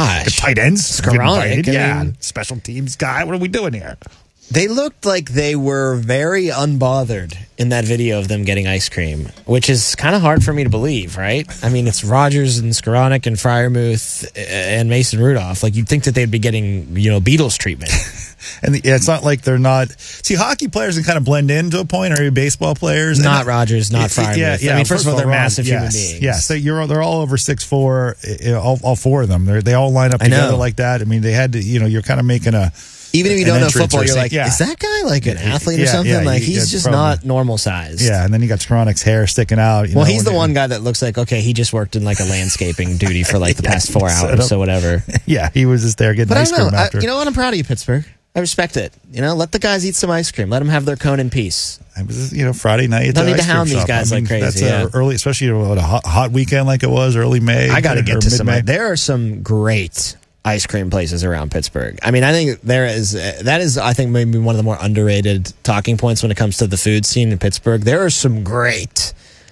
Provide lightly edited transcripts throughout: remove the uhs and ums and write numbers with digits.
gosh. The tight ends. Skowronek, Yeah. I mean, Special teams guy. What are we doing here? They looked like they were very unbothered in that video of them getting ice cream, which is kind of hard for me to believe, right? I mean, it's Rodgers and Skowronek and Freiermuth and Mason Rudolph. Like, you'd think that they'd be getting, Beatles treatment. And it's not like they're not. See, hockey players can kind of blend in to a point, or even baseball players. Not Rodgers, not Freiermuth. Yeah. I mean, first of all, they're Ron, massive human beings. Yes, they're all over 6'4", all four of them. They all line up together like that. I mean, they had to, you're kind of making a. Even if you don't know football, you're like, yeah. Is that guy like an athlete or something? Like, he's just not normal size. Yeah, and then you got Skowronek's hair sticking out. Well, he's the one guy that looks like, okay, he just worked in like a landscaping duty for like the past 4 hours or whatever. Yeah, he was just there getting ice cream after. You know what? I'm proud of you, Pittsburgh. I respect it. Let the guys eat some ice cream. Let them have their cone in peace. It was, Friday night. Don't need to hound these guys like crazy. That's early, especially a hot weekend like it was early May. I got to get to some. There are some great ice cream places around Pittsburgh. I mean, I think that is I think maybe one of the more underrated talking points when it comes to the food scene in Pittsburgh. There are some great,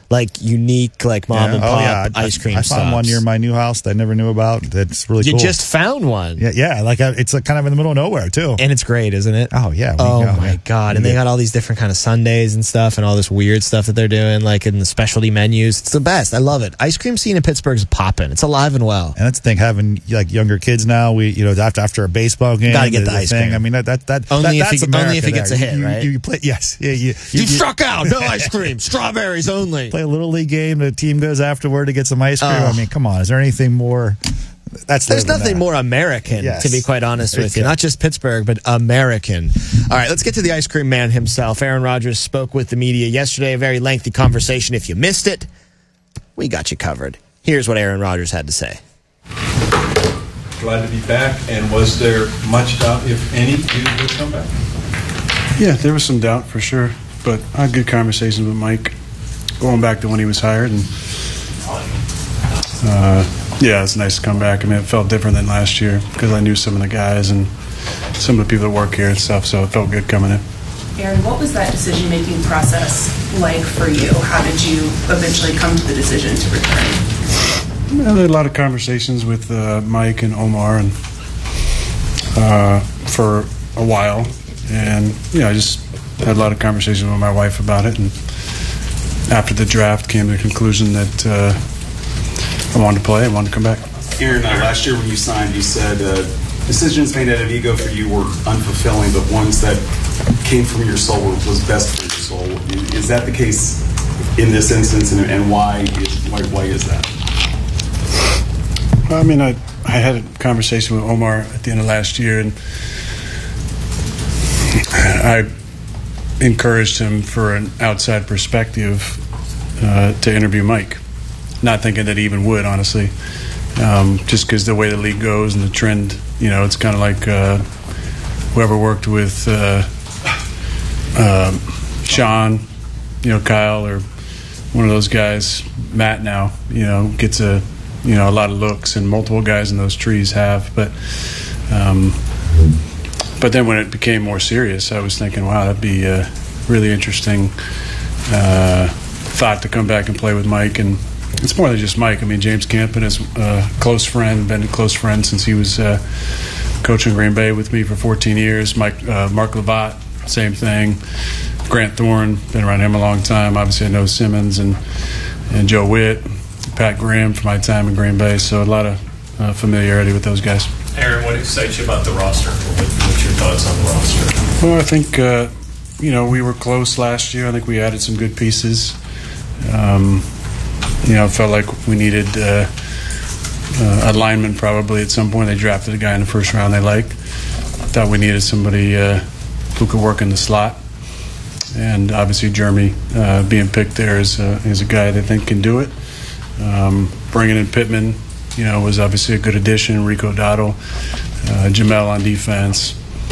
unique, mom and pop ice cream stops. I found one near my new house that I never knew about. That's really cool. You just found one. Yeah. It's kind of in the middle of nowhere too. And it's great, isn't it? Oh yeah. My God! And they got all these different kind of sundaes and stuff, and all this weird stuff that they're doing, like in the specialty menus. It's the best. I love it. Ice cream scene in Pittsburgh is popping. It's alive and well. And that's the thing. Having younger kids now, we after a baseball game, gotta get the ice cream. I mean that's only if he gets a hit, right? You play. Yes. Yeah. You struck out. No ice cream. Strawberries only. Play a little league game. The team goes afterward to get some ice cream. I mean, come on. Is there anything more? There's nothing more American, to be quite honest with you. Not just Pittsburgh, but American. All right, let's get to the ice cream man himself. Aaron Rodgers spoke with the media yesterday. A very lengthy conversation. If you missed it, we got you covered. Here's what Aaron Rodgers had to say. Glad to be back. And was there much doubt, if any, you would come back? Yeah, there was some doubt for sure. But I had good conversations with Mike going back to when he was hired. And it's nice to come back. I mean, it felt different than last year because I knew some of the guys and some of the people that work here and stuff, so it felt good coming in. Aaron, what was that decision-making process like for you? How did you eventually come to the decision to return? I had a lot of conversations with Mike and Omar and for a while. And, I just had a lot of conversations with my wife about it. And after the draft, came to the conclusion that I wanted to play. I wanted to come back. Aaron, last year when you signed, you said decisions made out of ego for you were unfulfilling, but ones that came from your soul was best for your soul. Is that the case in this instance, and why is that? I mean, I had a conversation with Omar at the end of last year, and I encouraged him for an outside perspective to interview Mike. Not thinking that he even would, honestly. Just because the way the league goes and the trend, it's kind of like whoever worked with Sean, Kyle, or one of those guys, Matt now, gets a lot of looks, and multiple guys in those trees have. But then when it became more serious, I was thinking, wow, that'd be a really interesting thought to come back and play with Mike. And it's more than just Mike. I mean, James Campen is a close friend, been a close friend since he was coaching Green Bay with me for 14 years. Mark Lavatt, same thing. Grant Thorne, been around him a long time. Obviously, I know Simmons and Joe Witt, Pat Graham from my time in Green Bay. So a lot of familiarity with those guys. Aaron, what excites you about the roster? What's your thoughts on the roster? Well, I think, we were close last year. I think we added some good pieces. I felt like we needed a lineman probably at some point. They drafted a guy in the first round they liked. Thought we needed somebody who could work in the slot. And obviously Jeremy being picked there is a guy that I think can do it. Bringing in Pittman, was obviously a good addition. Rico Dottle, Jamel on defense,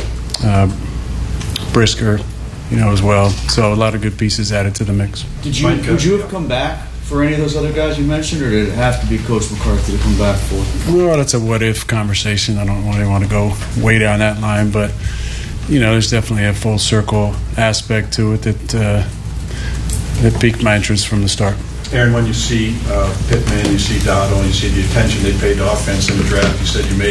Brisker, as well. So a lot of good pieces added to the mix. Would you have come back for any of those other guys you mentioned, or did it have to be Coach McCarthy to come back for? Well, that's a what-if conversation. I don't really want to go way down that line, but, there's definitely a full circle aspect to it that piqued my interest from the start. Aaron, when you see Pittman, you see Dottle, and you see the attention they paid to offense in the draft, you said you made